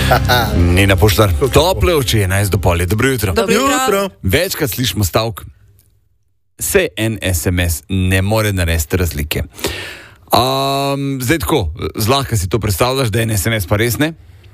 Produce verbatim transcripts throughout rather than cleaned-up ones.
Nina Puštar, tople oči, enajst do pol, dobro jutro. Dobro jutro. Večkrat slišimo stavek, se en es em es ne more narediti razlike. Um, zdaj tako, zlahka si to predstavljaš, da je en es em es pa res ne.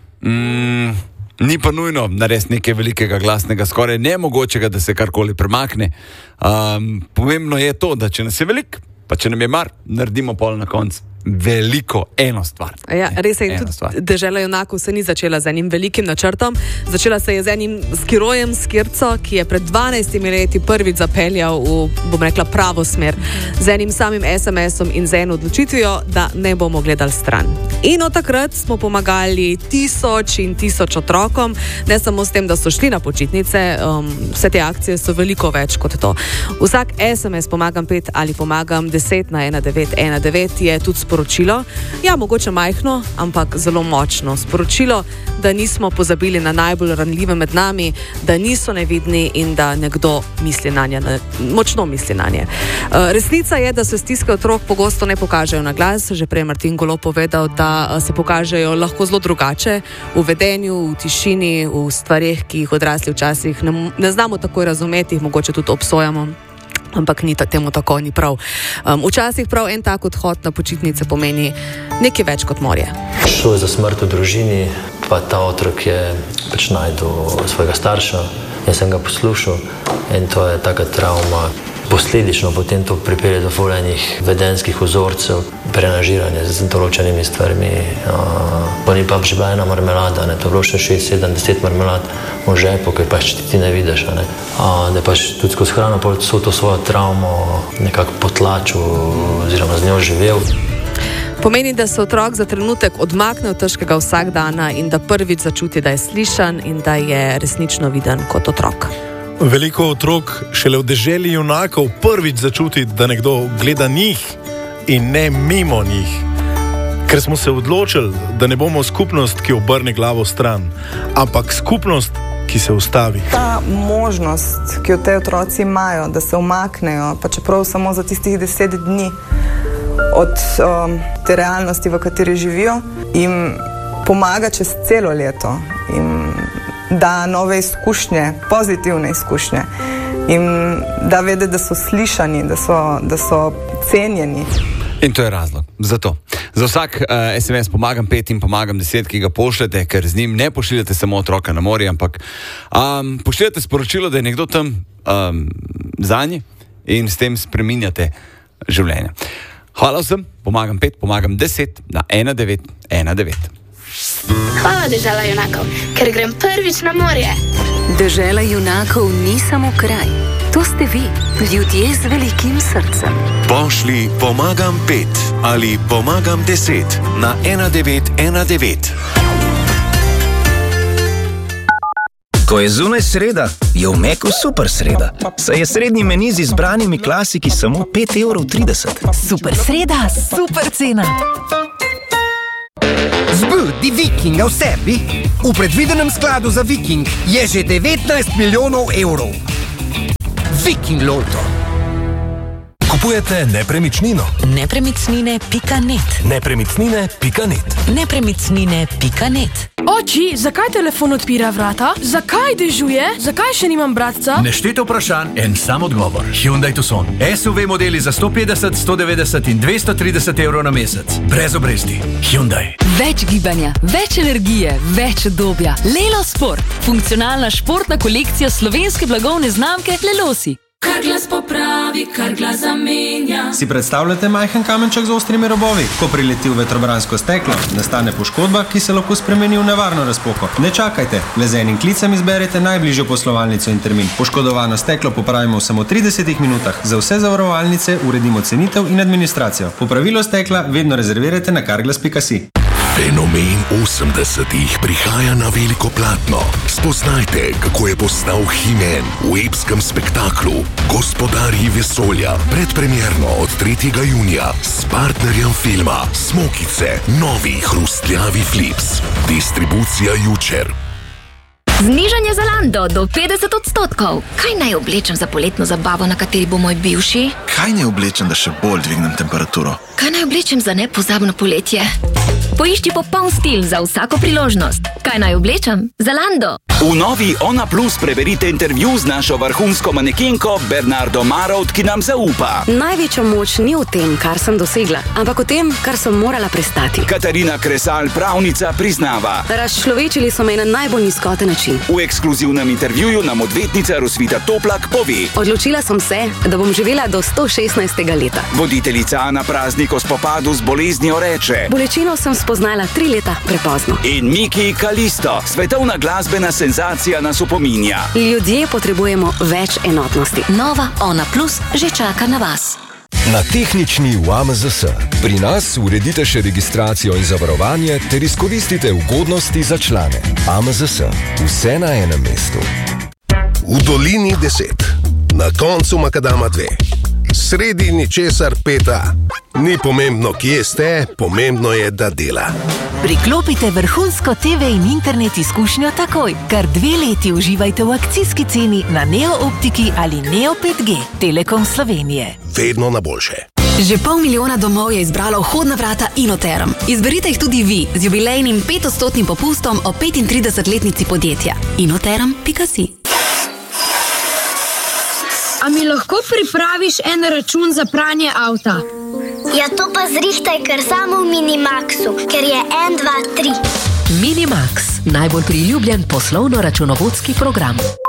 Mm, ni pa nujno narediti nekaj velikega, glasnega, skoraj nemogočega, da se karkoli premakne. Um, pomembno je to, da če nas je veliko, pa če nam je mar, naredimo pol na koncu. Veliko, eno stvar. Ja, res je, tudi Dežela junakov se ni začela z enim velikim načrtom, začela se je z enim skirojem skirco, ki je pred dvanajstimi leti prvič zapeljal v, bom rekla, pravo smer, z enim samim es em esom in z eno odločitvijo, da ne bomo gledali stran. In od takrat smo pomagali tisoč in tisoč otrokom, ne samo s tem, da so šli na počitnice, um, vse te akcije so veliko več kot to. Vsak es em es pomagam pet ali pomagam deset na ena devet ena devet je tudi sporočilo, ja, mogoče majhno, ampak zelo močno sporočilo, da nismo pozabili na najbolj ranljive med nami, da niso nevidni in da nekdo misli na nje, močno misli na nje. Resnica je, da se stiske otrok pogosto ne pokažejo na glas, že prej Martin Golob povedal, da se pokažejo lahko zelo drugače, v vedenju, v tišini, v stvareh, ki jih odrasli včasih ne, ne znamo takoj razumeti, jih mogoče tudi obsojamo. Ampak ni temu tako, ni prav. Um, včasih prav en tak odhod na počitnice pomeni nekaj več kot morje. Šlo je za smrt v družini, pa ta otrok je pač najdel svojega starša. Jaz sem ga poslušal in to je taka travma. Posledično potem to pripelje do voljenih vedenskih vzorcev, prenažiranje z določenimi stvarmi. Pa ni pa že bila ena marmelada, ne? To je bilo še šest, sedem, deset marmelad v žepu, ki pač ti ne vidiš. Ne? A, da pač tudi skozi hrano so to svojo travmo nekako potlačil oziroma z njo živel. Pomeni, da se otrok za trenutek odmakne od težkega vsakdana in da prvič začuti, da je slišan in da je resnično viden kot otrok. Veliko otrok šele v deželi junakov prvič začuti, da nekdo gleda njih in ne mimo njih. Ker smo se odločili, da ne bomo skupnost, ki obrne glavo stran, ampak skupnost, ki se ustavi. Ta možnost, ki jo te otroci imajo, da se umaknejo, pa čeprav samo za tistih deset dni od um, te realnosti, v kateri živijo, jim pomaga čez celo leto. Jim da nove izkušnje, pozitivne izkušnje. In da vede, da so slišani, da so, da so cenjeni. In to je razlog. Zato. Za vsak uh, es em es pomagam pet in pomagam deset, ki ga pošljete, ker z njim ne pošiljate samo otroka na morje, ampak um, pošiljate sporočilo, da je nekdo tam um, zanje in s tem spreminjate življenje. Hvala vsem, pomagam pet, pomagam deset na ena devet ena devet. Hvala, Dežela junakov, ker grem prvič na morje. Dežela junakov ni samo kraj. To ste vi, ljudje z velikim srcem. Pošli pomagam pet ali pomagam deset na ena devet ena devet. Ko je zunaj sreda, je v Meku super sreda. Saj je srednji meni z izbranimi klasiki samo pet evrov trideset. Super sreda, super cena. Zbudi Vikinga v sebi. V predvidenem skladu za Viking je že devetnajst milijonov evrov. Viking Loto. Kupujete nepremičnino? Nepremičnine pika net. Nepremičnine pika net. Nepremičnine pika net. Oči, zakaj telefon odpira vrata? Zakaj dežuje? Zakaj še nimam bratca? Neštete vprašanj, en sam odgovor. Hyundai Tucson. es u ve modeli za sto petdeset, sto devetdeset in dvesto trideset evrov na mesec. Brez obresti. Hyundai. Več gibanja, več energije, več udobja. Lelo Sport. Funkcionalna športna kolekcija slovenske blagovne znamke Lelosi. Kar glas popravi, kar glas zamenja. Si predstavljate majhen kamenček z ostrimi robovi? Ko prileti v vetrobransko steklo, nastane poškodba, ki se lahko spremeni v nevarno razpoko. Ne čakajte, le z enim klicem izberete najbližjo poslovalnico in termin. Poškodovano steklo popravimo v samo tridesetih minutah. Za vse zavarovalnice uredimo cenitev in administracijo. Popravilo stekla vedno rezervirajte na carglass pika si. Fenomen osemdesetih prihaja na veliko platno. Spoznajte, kako je postal He-Man v epskem spektaklu Gospodarji vesolja. Predpremierno od tretjega junija s partnerjem filma Smokice, novi hrustljavi flips. Distribucija Jučer. Znižanje Zalando do petdeset odstotkov. Kaj naj oblečem za poletno zabavo, na kateri bo moj bivši? Kaj naj oblečem, da še bolj dvignem temperaturo? Kaj naj oblečem za nepozabno poletje? Poišči popoln stil za vsako priložnost. Kaj naj oblečem? Zalando. V novi Ona Plus preberite intervju z našo vrhunsko manekenko Bernardo Marovt, ki nam zaupa. Največja moč ni v tem, kar sem dosegla, ampak v tem, kar sem morala prestati. Katarina Kresal, pravnica, priznava. Razčlovečili so me na najbolj nizkoten način. V ekskluzivnem intervjuju nam odvetnica Rosvita Toplak pove. Odločila sem se, da bom živela do sto šestnajstega leta. Voditeljica Ana Praznik o spopadu z boleznijo reče. Bolečino sem spoznala tri leta prepozno. In Miki Kalisto, svetovna glasbena senzacija nas opominja. Ljudje potrebujemo več enotnosti. Nova Ona Plus že čaka na vas. Na tehnični v A M Z S. Pri nas uredite še registracijo in zavarovanje ter izkoristite ugodnosti za člane. A M Z S. Vse na enem mestu. V dolini deset. Na koncu makadama dve. Sredi ničesar peta. Ni pomembno, kje ste, pomembno je, da dela. Priklopite vrhunsko T V in internet izkušnjo takoj. Kar dve leti uživajte v akcijski ceni na Neo Optiki ali Neo pet G. Telekom Slovenije. Vedno na boljše. Že pol milijona domov je izbralo vhodna vrata Inoterm. Izberite jih tudi vi z jubilejnim petodstotnim popustom o petintridesetletnici podjetja. inoterm pika si. A mi lahko pripraviš en račun za pranje avta? Ja, to pa zrihtaj kar samo v Minimaxu, ker je en, dva, tri. Minimax, najbolj priljubljen poslovno-računovodski program.